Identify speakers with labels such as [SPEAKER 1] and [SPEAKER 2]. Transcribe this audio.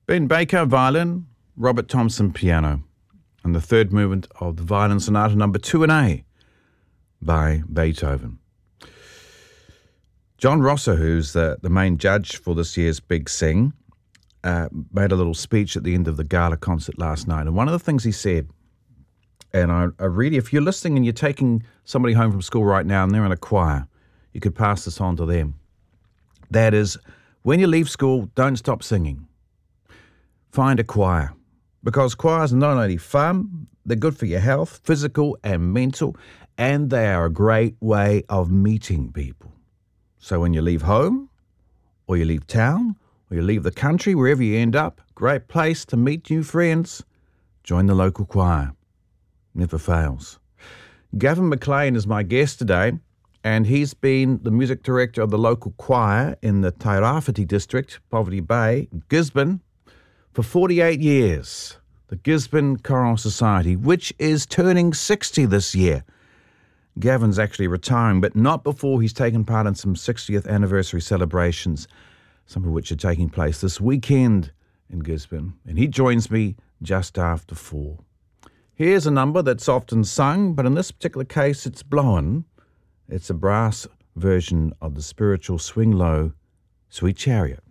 [SPEAKER 1] Ben Baker, violin, Robert Thompson, piano, and the third movement of the Violin Sonata number 2 in A by Beethoven. John Rosser, who's the main judge for this year's Big Sing, made a little speech at the end of the gala concert last night. And one of the things he said, and I really, if you're listening and you're taking somebody home from school right now and they're in a choir, you could pass this on to them. That is, when you leave school, don't stop singing. Find a choir, because choirs are not only fun, they're good for your health, physical and mental, and they are a great way of meeting people. So when you leave home, or you leave town, or you leave the country, wherever you end up, great place to meet new friends, join the local choir. Never fails. Gavin McLean is my guest today, and he's been the music director of the local choir in the Tairāwhiti district, Poverty Bay, Gisborne, for 48 years. The Gisborne Choral Society, which is turning 60 this year. Gavin's actually retiring, but not before he's taken part in some 60th anniversary celebrations, some of which are taking place this weekend in Gisborne. And he joins me just after 4. Here's a number that's often sung, but in this particular case it's blown. It's a brass version of the spiritual swing low, Sweet Chariot.